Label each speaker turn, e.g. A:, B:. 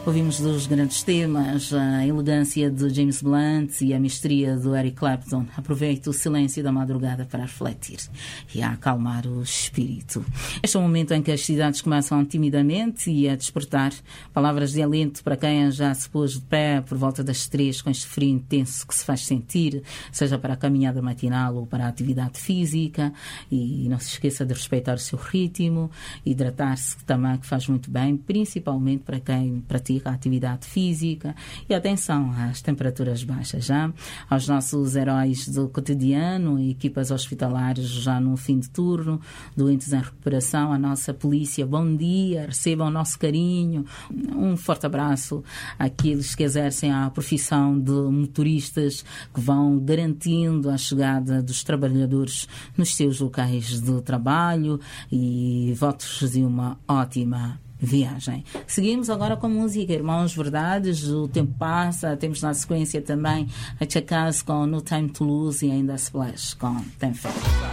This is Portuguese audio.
A: Ouvimos dos grandes temas, a elegância de James Blunt e a mestria do Eric Clapton. Aproveite o silêncio da madrugada para refletir e a acalmar o espírito. Este é o momento em que as cidades começam timidamente e a despertar. Palavras de alento para quem já se pôs de pé por volta das 3 com este frio intenso que se faz sentir, seja para a caminhada matinal ou para a atividade física. E não se esqueça de respeitar o seu ritmo, hidratar-se também, que faz muito bem, principalmente para quem pratica a atividade física. E atenção às temperaturas baixas, já aos nossos heróis do cotidiano, equipas hospitalares já no fim de turno, doentes em recuperação, a nossa polícia, bom dia, recebam o nosso carinho, um forte abraço àqueles que exercem a profissão de motoristas, que vão garantindo a chegada dos trabalhadores nos seus locais de trabalho, e votos de uma ótima viagem. Seguimos agora com música, Irmãos Verdades. O tempo passa, temos na sequência também a Chacaz com No Time to Lose e ainda a Splash com Tem Fé.